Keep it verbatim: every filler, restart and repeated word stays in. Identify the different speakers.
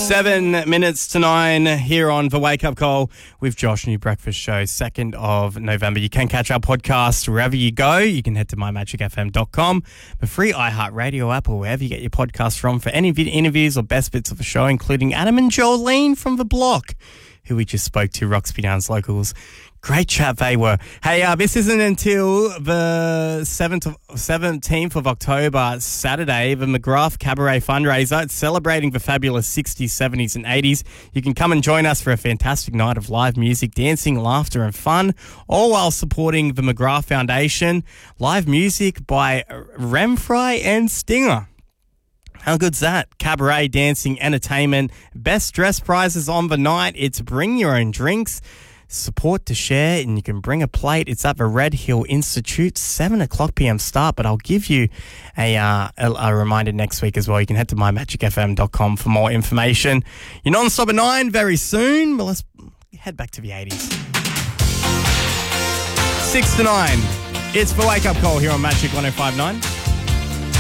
Speaker 1: Seven minutes to nine here on The Wake Up Call with Josh, New Breakfast Show, second of November. You can catch our podcast wherever you go. You can head to my magic f m dot com, the free iHeartRadio app, or wherever you get your podcast from for any vid- interviews or best bits of the show, including Adam and Jolene from The Block, who we just spoke to, Roxby Downs locals. Great chat they were. Hey, uh, this isn't until the seventh of, seventeenth of October, Saturday, the McGrath Cabaret fundraiser. It's celebrating the fabulous sixties, seventies and eighties. You can come and join us for a fantastic night of live music, dancing, laughter and fun, all while supporting the McGrath Foundation. Live music by Remfry and Stinger. How good's that? Cabaret, dancing, entertainment, best dress prizes on the night. It's bring your own drinks. Support to share, and you can bring a plate. It's at the Red Hill Institute, seven o'clock p.m. start, but I'll give you a, uh, a, a reminder next week as well. You can head to my magic f m dot com for more information. You're non-stop at nine very soon, but let's head back to the eighties. Six to nine. It's the Wake Up Call here on Magic one oh five point nine.